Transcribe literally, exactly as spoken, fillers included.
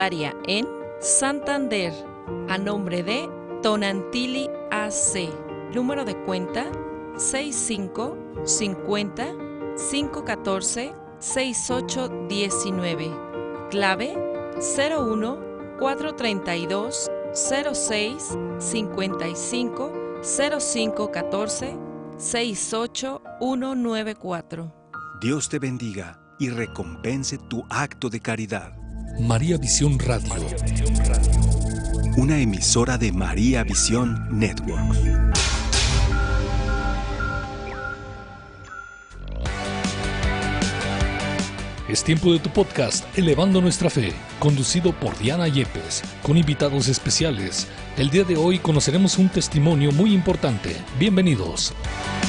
área en Santander, a nombre de Tonantili A C. Número de cuenta seis cinco cincuenta cinco catorce seis ocho diecinueve. Clave cero uno cuatro treinta y dos cero seis cincuenta y cinco cero cinco catorce seis ocho uno nueve cuatro. Dios te bendiga y recompense tu acto de caridad. María Visión Radio. Una emisora de María Visión Network. Es tiempo de tu podcast Elevando Nuestra Fe, conducido por Diana Yepes, con invitados especiales. El día de hoy conoceremos un testimonio muy importante. Bienvenidos.